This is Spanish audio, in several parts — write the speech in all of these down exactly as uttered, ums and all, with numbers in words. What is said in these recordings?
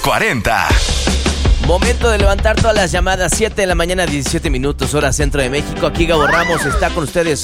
cuarenta. Momento de levantar todas las llamadas. siete de la mañana, diecisiete minutos, hora centro de México. Aquí Gabo Ramos está con ustedes,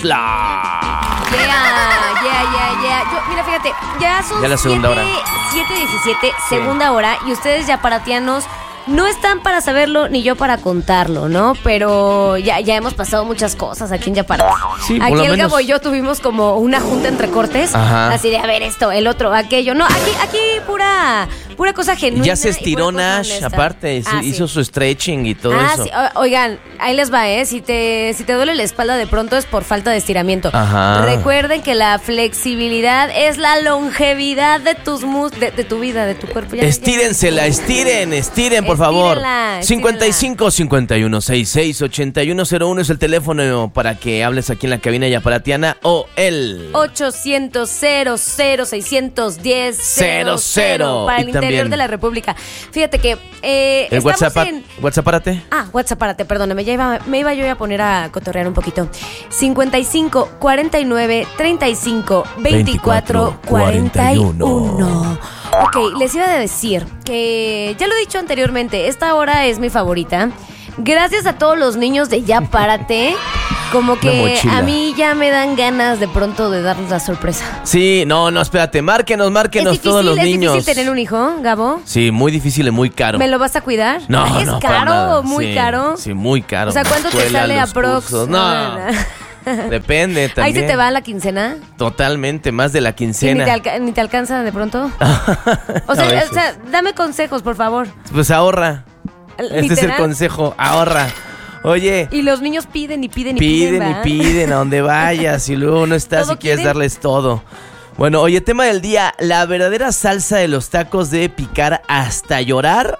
Nashla. Yeah, yeah, yeah, yeah. Yo, mira, fíjate, ya son Ya la segunda hora. siete diecisiete, segunda hora, y ustedes yaparatianos no están para saberlo ni yo para contarlo, ¿no? Pero ya, ya hemos pasado muchas cosas aquí en Yaparate. Sí, por aquí lo el menos. Gabo y yo tuvimos como una junta entre cortes. Ajá. Así de, a ver, esto, el otro, aquello. No, aquí, aquí pura, pura cosa genuina. Ya se y estiró pura cosa Nash, honesta. aparte, Ah, hizo sí. su stretching y todo Ah, eso. sí. O- oigan, ahí les va, ¿eh? Si te, si te duele la espalda de pronto es por falta de estiramiento. Ajá. Recuerden que la flexibilidad es la longevidad de tus mus de, de tu vida, de tu cuerpo. Ya- ya- Estírensela, estiren, estiren, por favor. Estírenla, cincuenta y cinco, cincuenta y uno, sesenta y seis, ochenta y uno cero uno es el teléfono para que hables aquí en la cabina yaparatiana o el ochocientos, cero cero, seiscientos diez, cero cero para Y el interior también de la República. Fíjate que eh, el estamos WhatsApp. en... WhatsAppárate. Ah, WhatsApp, párate, perdóname, ya iba, me iba yo a poner a cotorrear un poquito. cincuenta y cinco, cuarenta y nueve, treinta y cinco, veinticuatro, cuarenta y uno. Ok, les iba a decir que ya lo he dicho anteriormente, esta hora es mi favorita. Gracias a todos los niños de Ya Párate, como Una que mochila. a mí ya me dan ganas de pronto de darles la sorpresa. Sí, no, no, espérate, márquenos, márquenos ¿Es difícil, todos los es niños. difícil tener un hijo, Gabo? Sí, muy difícil y muy caro. ¿Me lo vas a cuidar? No, ¿Es no, para caro nada. o muy Sí, caro? Sí, muy caro. O sea, ¿cuánto te Escuela, sale los aprox? cursos. No, depende Ahí también. se te va la quincena. Totalmente, más de la ¿Y ni quincena. te, alca- ni te alcanza de pronto? O A sea, veces. o sea, dame consejos, por favor. Pues ahorra. Este es el Literal. consejo, ahorra. Oye, Y los niños piden y piden y piden piden, y ¿verdad? piden a donde vayas y luego no estás ¿Todo y quieres quieren? darles todo. Bueno, oye, tema del día, ¿la verdadera salsa de los tacos debe picar hasta llorar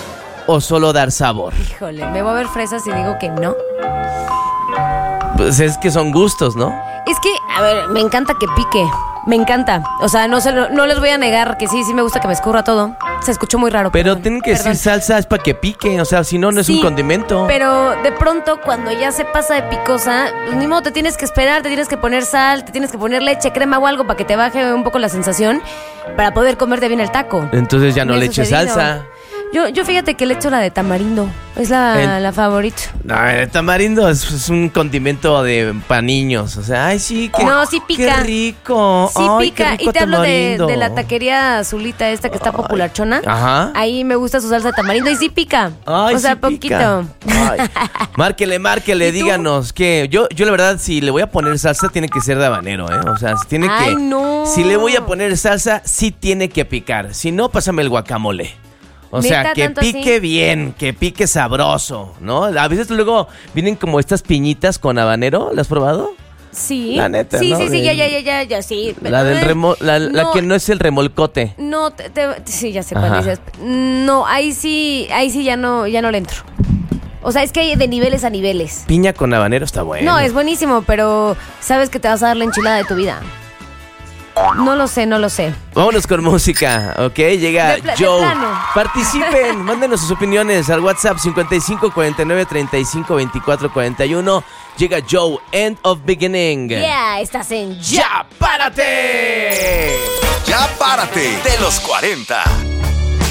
o solo dar sabor? Híjole, me voy a ver fresas y digo que no. Pues es que son gustos, ¿no? Es que, a ver, me encanta que pique. Me encanta. O sea, no, se lo- no les voy a negar que sí, sí me gusta que me escurra todo. Se escuchó muy raro. Pero perdón, tienen que perdón. decir salsa es para que pique, o sea, si no, no es Sí, un condimento. Pero de pronto, cuando ya se pasa de picosa, pues ni modo, te tienes que esperar, te tienes que poner sal, te tienes que poner leche, crema o algo para que te baje un poco la sensación para poder comerte bien el taco. Entonces ya no Me ha le eches sucedido. salsa. Yo, yo fíjate que le echo la de tamarindo. Es la, El- la favorita. No, el tamarindo es, es un condimento de para niños. O sea, ay, sí, que. No, sí pica. Qué rico. Sí, Ay, qué pica. rico Y te hablo de, tamarindo. de la taquería azulita esta que está popularchona. Ajá. Ahí me gusta su salsa de tamarindo y sí pica. Ay, o sea, sí pica. poquito. Ay. Márquele, márquele, ¿Y tú? díganos que yo, yo la verdad, si le voy a poner salsa, tiene que ser de habanero, ¿eh? O sea, si tiene Ay, que. no. Si le voy a poner salsa, sí tiene que picar. Si no, pásame el guacamole. O sea, ¿Neta, que tanto pique así? bien, que pique sabroso, ¿no? A veces luego vienen como estas piñitas con habanero, ¿las has probado? Sí. La neta, Sí, ¿no? sí, sí, De- ya, ya, ya, ya, ya, sí. La del remo, la, la No, que no es el remolcote. No, te, te- sí, ya sé cuál Ajá. dices. No, ahí sí, ahí sí ya no, ya no le entro. O sea, es que hay de niveles a niveles. Piña con habanero está bueno. No, es buenísimo, pero sabes que te vas a dar la enchilada de tu vida. No lo sé, no lo sé. Vámonos con música, ¿ok? Llega De pla- de Joe. plano. Participen, mándenos sus opiniones al WhatsApp cincuenta y cinco, cuarenta y nueve, treinta y cinco, veinticuatro, cuarenta y uno. Llega Joe, End of Beginning. Yeah, estás en ¡Ya, párate! Ya párate de los cuarenta.